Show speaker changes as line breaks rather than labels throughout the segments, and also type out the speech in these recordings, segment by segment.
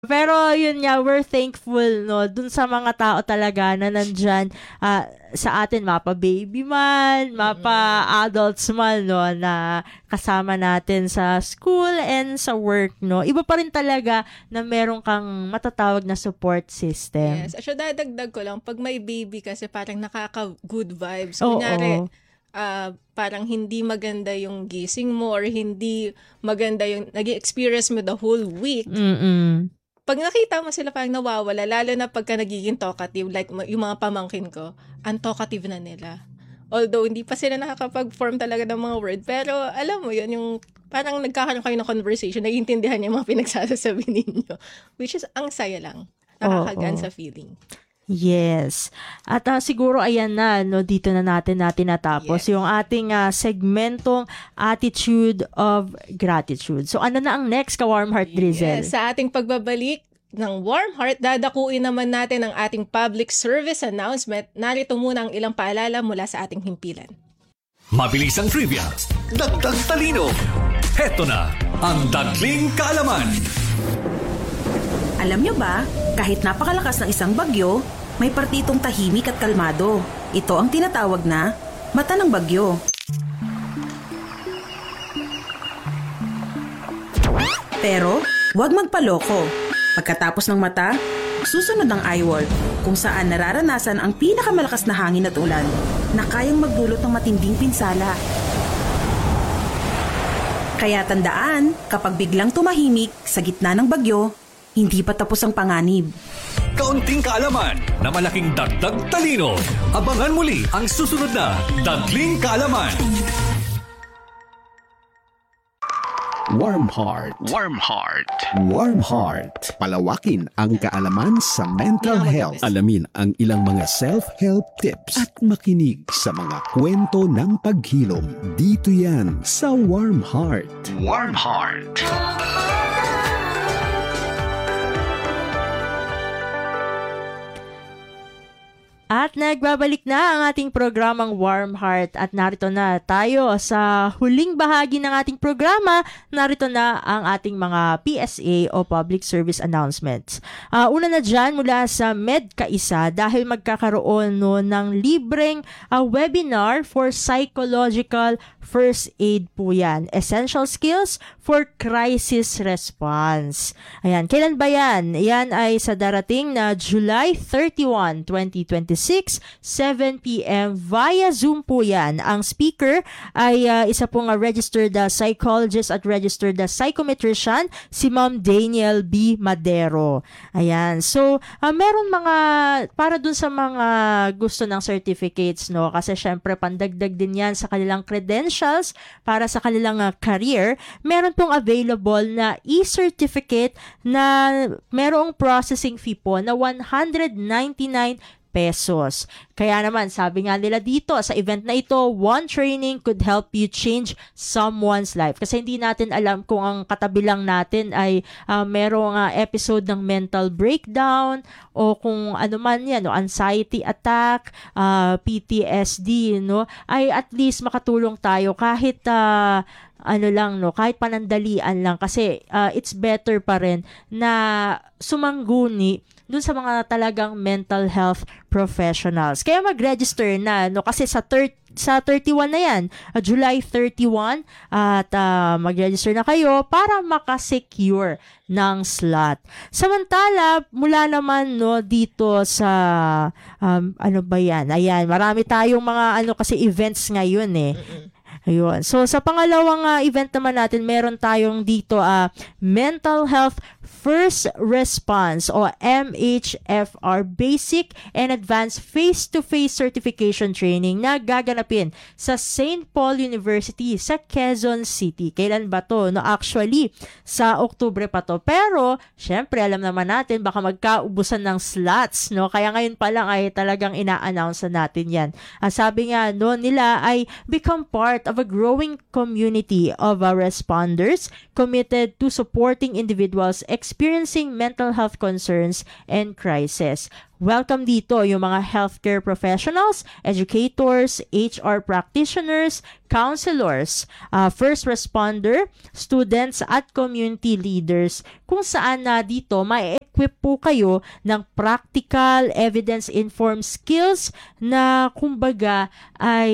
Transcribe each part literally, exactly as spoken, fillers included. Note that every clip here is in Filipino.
Pero yun nga, we're thankful, no, dun sa mga tao talaga na nandyan uh, sa atin, mapa baby man, mapa adults man, no, na kasama natin sa school and sa work, no. Iba pa rin talaga na meron kang matatawag na support system.
Yes. Actually, dadagdag ko lang, pag may baby kasi parang nakaka-good vibes.
Oo,
Kunyari,
oo.
Uh, parang hindi maganda yung gising mo or hindi maganda yung nag-experience mo the whole week.
Mm-mm.
Pag nakita mo sila parang nawawala, lalo na pagka nagiging talkative, like yung mga pamangkin ko, ang talkative na nila. Although, hindi pa sila nakakapag-form talaga ng mga word, pero alam mo yun, yung parang nagkakaroon kayo ng conversation, naiintindihan niyo yung mga pinagsasasabi ninyo, which is ang saya lang. Nakakagaan sa feeling.
Yes. At uh, siguro ayan na, no, dito na natin natin natapos yes. yung ating uh, segmentong Attitude of Gratitude. So ano na ang next ka Warm Heart Drizzle?
Yes, sa ating pagbabalik ng Warm Heart, dadakuin naman natin ang ating public service announcement. Narito muna ang ilang paalala mula sa ating himpilan.
Mabilis ang trivia, dagdag talino. Heto na ang Dagling Kaalaman.
Alam nyo ba, kahit napakalakas ng isang bagyo, may partitong tahimik at kalmado. Ito ang tinatawag na mata ng bagyo. Pero, huwag magpaloko. Pagkatapos ng mata, susunod ang eye wall, kung saan nararanasan ang pinakamalakas na hangin at ulan na kayang magdulot ng matinding pinsala. Kaya tandaan, kapag biglang tumahimik sa gitna ng bagyo, hindi pa tapos ang panganib.
Kaunting kaalaman na malaking dagdag talino. Abangan muli ang susunod na Dagling Kaalaman.
Warm Heart.
Warm Heart.
Warm Heart. Palawakin ang kaalaman sa mental health. Alamin ang ilang mga self-help tips at makinig sa mga kwento ng paghilom. Dito yan sa Warm Heart.
Warm Heart.
At nagbabalik na ang ating programang Warm Heart at narito na tayo sa huling bahagi ng ating programa. Narito na ang ating mga P S A o Public Service Announcements. Uh, una na dyan mula sa MedCaisa dahil magkakaroon no, ng libreng uh, webinar for psychological first aid po yan. Essential skills for crisis response. Ayan, kailan ba yan? Yan ay sa darating na July thirty-first, twenty twenty-six, seven p.m. via Zoom po yan. Ang speaker ay uh, isa pong uh, registered uh, psychologist at registered uh, psychometrician, si Ma'am Daniel B. Madero. Ayan. So, uh, meron mga, para dun sa mga gusto ng certificates, no? Kasi syempre, pandagdag din yan sa kanilang credentials para sa kanilang uh, career. Meron pong available na e-certificate na merong processing fee po na one hundred ninety-nine pesos. Kaya naman, sabi nga nila dito sa event na ito, one training could help you change someone's life. Kasi hindi natin alam kung ang katabilang natin ay uh, merong uh, episode ng mental breakdown o kung ano man yan, no, anxiety attack, uh, P T S D, no, ay at least makatulong tayo kahit uh, ano lang, no, kahit panandalian lang kasi uh, it's better pa rin na sumangguni dun sa mga talagang mental health professionals. Kaya mag-register na, no, kasi sa third sa thirty-one na yan, uh, July thirty-first, at uh, mag-register na kayo para makasecure ng slot. Samantala, mula naman no dito sa um, ano ba yan? Ayan, marami tayong mga ano kasi events ngayon eh. Ayun. So, sa pangalawang uh, event naman natin, meron tayong dito uh, Mental Health First Response o M H F R Basic and Advanced Face-to-Face Certification Training na gaganapin sa Saint Paul University sa Quezon City. Kailan ba to? No, actually, sa Oktubre pa to. Pero, syempre, alam naman natin, baka magkaubusan ng slots, no? Kaya ngayon pa lang ay talagang ina-announce na natin yan. Uh, sabi nga, no, nila ay become part of a growing community of uh, responders committed to supporting individuals experiencing mental health concerns and crisis. Welcome dito yung mga healthcare professionals, educators, H R practitioners, counselors, uh, first responder, students at community leaders, kung saan na dito ma-equip po kayo ng practical, evidence-informed skills na kumbaga ay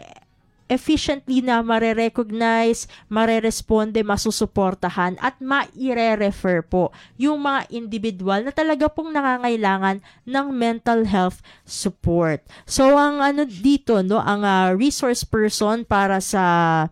efficiently na mare-recognize, mare-responde, masusuportahan at maire-refer po yung mga individual na talaga pong nangangailangan ng mental health support. So ang ano dito no, ang uh, resource person para sa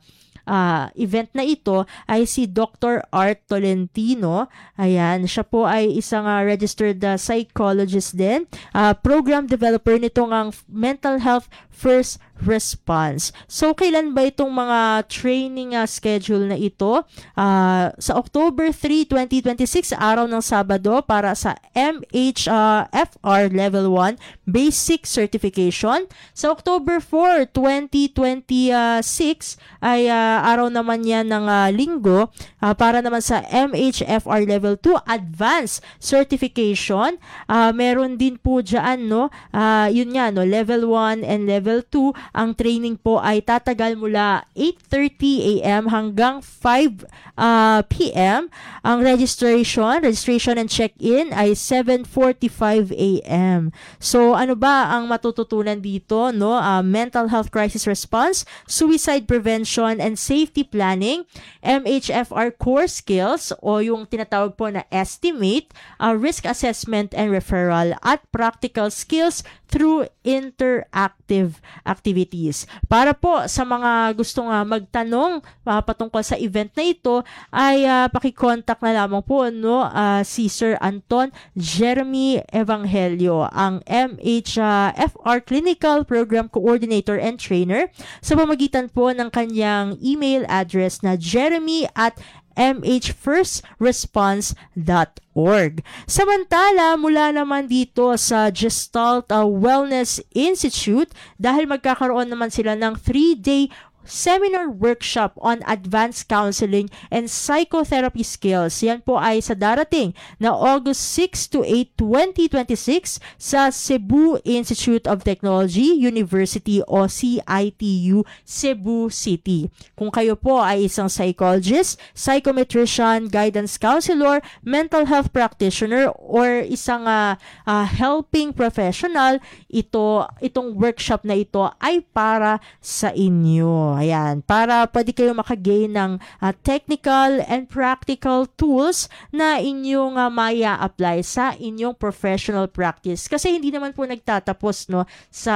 Uh, event na ito ay si Doctor Art Tolentino. Ayan, siya po ay isang uh, registered uh, psychologist din, uh, program developer nitong ang mental health first response. So, kailan ba itong mga training uh, schedule na ito? Uh, sa October third, twenty twenty-six, araw ng Sabado, para sa M H F R Level one Basic Certification. Sa October fourth, twenty twenty-six, ay uh, araw naman yan ng uh, linggo, uh, para naman sa M H F R Level two Advanced Certification. Uh, meron din po dyan, no? Uh, yun nga, no? Level one and Level two. Ang training po ay tatagal mula eight thirty a.m. hanggang five uh, p.m. Ang registration, registration and check-in ay seven forty-five a.m. So, ano ba ang matututunan dito, no? Uh, mental health crisis response, suicide prevention and safety planning, M H F R core skills o yung tinatawag po na estimate, uh, risk assessment and referral, at practical skills through interactive activities. Para po sa mga gustong uh, magtanong uh, patungkol sa event na ito, ay uh, paki-contact na lamang po no uh, si Sir Anton Jeremy Evangelio, ang M H F R Clinical Program Coordinator and Trainer, sa pamagitan po ng kanyang email address na jeremy at m h first response dot org. Samantala, mula naman dito sa Gestalt uh, Wellness Institute, dahil magkakaroon naman sila ng three-day seminar workshop on advanced counseling and psychotherapy skills. Yan po ay sa darating na August sixth to eighth, twenty twenty-six sa Cebu Institute of Technology University o C I T U Cebu City. Kung kayo po ay isang psychologist, psychometrician, guidance counselor, mental health practitioner, or isang uh, uh, helping professional, ito itong workshop na ito ay para sa inyo. Ayan, para pwede kayo makagain ng uh, technical and practical tools na inyong uh, maya-apply sa inyong professional practice. Kasi hindi naman po nagtatapos no sa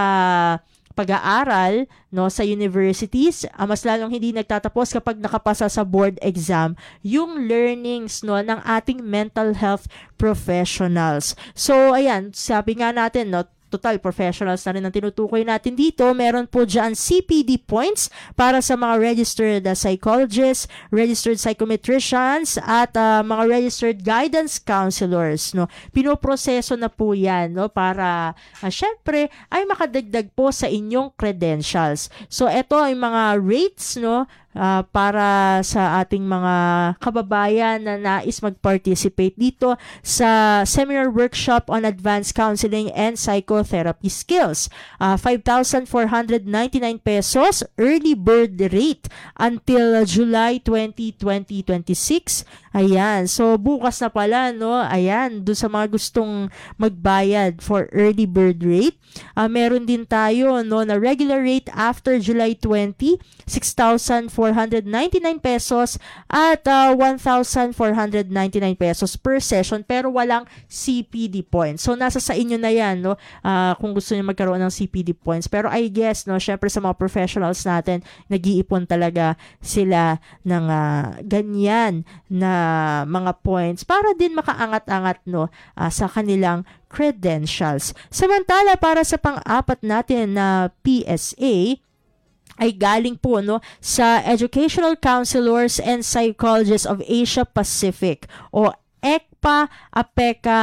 pag-aaral no sa universities, uh, mas lalong hindi nagtatapos kapag nakapasa sa board exam yung learnings no ng ating mental health professionals. So ayan, sabi nga natin no, total professionals na rin ang tinutukoy natin dito. Meron po dyan C P D points para sa mga registered uh, psychologists, registered psychometricians, at uh, mga registered guidance counselors. No? Pinoproseso na po yan no? Para uh, syempre ay makadagdag po sa inyong credentials. So ito ay mga rates no Uh, para sa ating mga kababayan na nais mag-participate dito sa seminar workshop on advanced counseling and psychotherapy skills. Uh, five thousand four hundred ninety-nine pesos early bird rate until July twentieth, twenty twenty-six. Ayan, so bukas na pala no. Ayan, doon sa mga gustong magbayad for early bird rate. Uh, meron din tayo no na regular rate after July twentieth, six thousand four hundred ninety-nine pesos at uh, one thousand four hundred ninety-nine pesos per session, pero walang C P D points. So nasa sa inyo na yan no uh, kung gusto niyo magkaroon ng C P D points. Pero I guess no syempre sa mga professionals natin, nag-iipon talaga sila ng uh, ganyan na mga points para din makaangat-angat no uh, sa kanilang credentials. Samantala, para sa pang-apat natin na P S A ay galing po no sa Educational Counselors and Psychologists of Asia Pacific o E C P A, A P E C A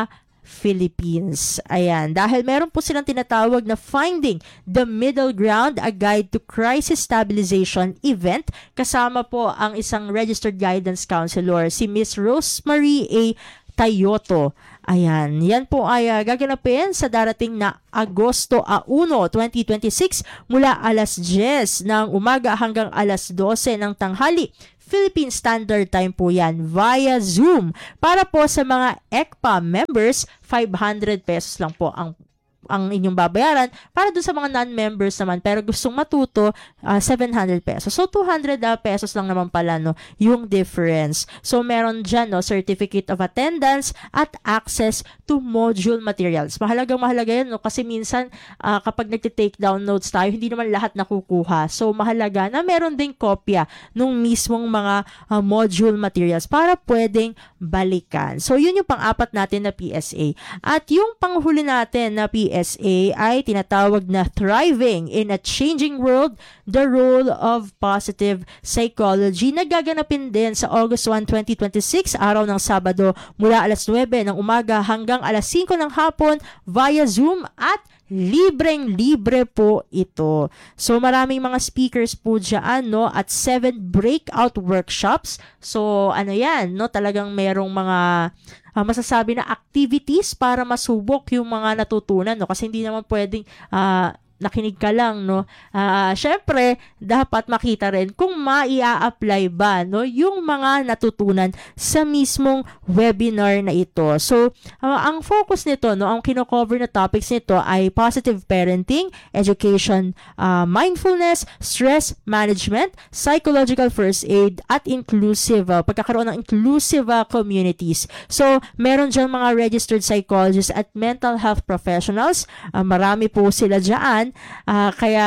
Philippines. Ayan, dahil meron po silang tinatawag na Finding the Middle Ground, a Guide to Crisis Stabilization event. Kasama po ang isang registered guidance counselor, si Miss Rosemary A. Tayoto. Ayan, yan po ay uh, gaganapin sa darating na Agosto one, twenty twenty-six mula alas diyes ng umaga hanggang alas dose ng tanghali. Philippine Standard Time po yan via Zoom. Para po sa mga E C P A members, five hundred pesos lang po ang ang inyong babayaran. Para dun sa mga non-members naman pero gustong matuto, uh, seven hundred pesos. So two hundred uh, pesos lang naman pala no yung difference. So meron dyan no certificate of attendance at access to module materials. Mahalagang mahalaga yan no kasi minsan uh, kapag nagti-take down notes tayo, hindi naman lahat nakukuha. So mahalaga na meron ding kopya nung mismong mga uh, module materials para pwedeng balikan. So yun yung pang-apat natin na P S A. At yung panghuli natin na P S A ay tinatawag na Thriving in a Changing World, the Role of Positive Psychology, na gaganapin din sa August first, twenty twenty-six, araw ng Sabado, mula alas nuwebe ng umaga hanggang alas singko ng hapon via Zoom, at libreng-libre po ito. So maraming mga speakers po dyan, no, at seven breakout workshops. So ano yan, no, talagang merong mga uh, masasabi na activities para masubok yung mga natutunan, no, kasi hindi naman pwedeng uh, nakinig ka lang, no. Uh, syempre, dapat makita rin kung mai-apply ba, no, yung mga natutunan sa mismong webinar na ito. So, uh, ang focus nito, no, ang kino-cover na topics nito ay positive parenting, education, uh, mindfulness, stress management, psychological first aid, at inclusive, uh, pagkakaroon ng inclusive uh, communities. So, meron dyan mga registered psychologists at mental health professionals. Uh, marami po sila dyan. Uh, kaya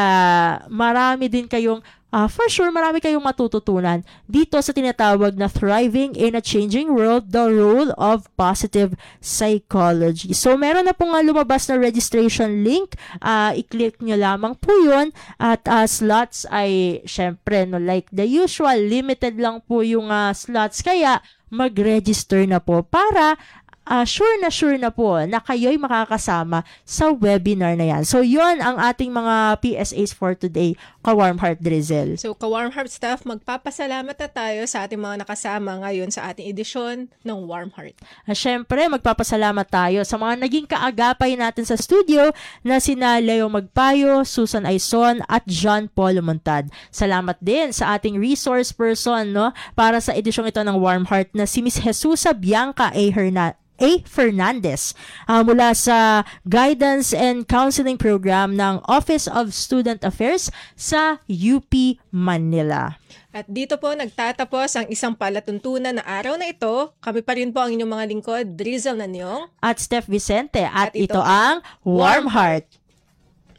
marami din kayong Uh, for sure, marami kayong matututunan dito sa tinatawag na Thriving in a Changing World, the Role of Positive Psychology. So, meron na pong uh, lumabas na registration link. Uh, i-click nyo lamang po yun. At uh, slots ay, syempre, no, like the usual, limited lang po yung uh, slots. Kaya, mag-register na po para Uh, sure na sure na po na kayo'y makakasama sa webinar na yan. So, yun ang ating mga P S As for today, Ka-Warm Heart Drizzle.
So, Ka-Warm Heart staff, magpapasalamat na tayo sa ating mga nakasama ngayon sa ating edisyon ng Warm Heart.
Uh, Siyempre, magpapasalamat tayo sa mga naging kaagapay natin sa studio na sina Leo Magpayo, Susan Aison, at John Paul Montad. Salamat din sa ating resource person, no, para sa edisyong ito ng Warm Heart na si Miss Jesusa Bianca A. Hernandez. A. Fernandez uh, mula sa Guidance and Counseling Program ng Office of Student Affairs sa U P Manila.
At dito po nagtatapos ang isang palatuntunan na araw na ito. Kami pa rin po ang inyong mga lingkod, Drizzle Nanyong
at Steph Vicente, at,
at ito,
ito ang Warm Heart.